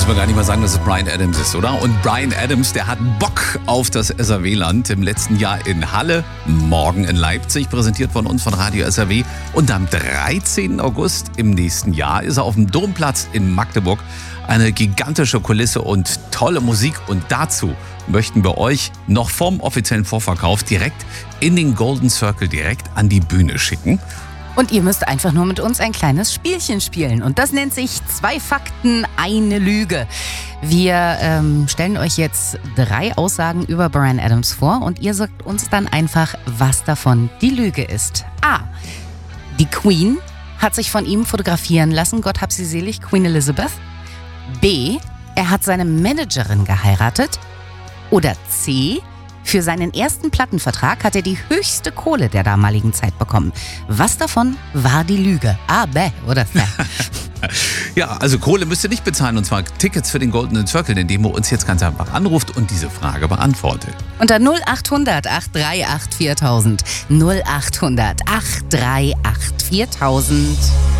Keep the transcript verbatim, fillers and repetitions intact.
Müssen wir gar nicht mal sagen, dass es Bryan Adams ist, oder? Und Bryan Adams, der hat Bock auf das S R W-Land. Im letzten Jahr in Halle, morgen in Leipzig, präsentiert von uns von Radio S R W. Und am dreizehnten August im nächsten Jahr ist er auf dem Domplatz in Magdeburg. Eine gigantische Kulisse und tolle Musik. Und dazu möchten wir euch noch vom offiziellen Vorverkauf direkt in den Golden Circle direkt an die Bühne schicken. Und ihr müsst einfach nur mit uns ein kleines Spielchen spielen. Und das nennt sich zwei Fakten, eine Lüge. Wir ähm, stellen euch jetzt drei Aussagen über Bryan Adams vor und ihr sagt uns dann einfach, was davon die Lüge ist. A. Die Queen hat sich von ihm fotografieren lassen, Gott hab sie selig, Queen Elizabeth. B. Er hat seine Managerin geheiratet. Oder C. Für seinen ersten Plattenvertrag hat er die höchste Kohle der damaligen Zeit bekommen. Was davon war die Lüge? A, B oder C? Ja, also Kohle müsst ihr nicht bezahlen, und zwar Tickets für den Golden Circle, indem ihr uns jetzt ganz einfach anruft und diese Frage beantwortet. Unter null acht hundert, acht drei acht, viertausend. null acht hundert, acht drei acht, viertausend.